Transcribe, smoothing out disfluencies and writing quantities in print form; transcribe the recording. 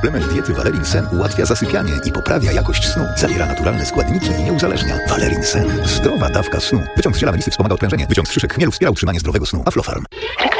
Suplement diety Valerin Sen ułatwia zasypianie i poprawia jakość snu. Zawiera naturalne składniki i nie uzależnia. Valerin Sen. Zdrowa dawka snu. Wyciąg z ziela melisy wspomaga odprężenie. Wyciąg z szyszek chmielu wspiera utrzymanie zdrowego snu. Aflofarm.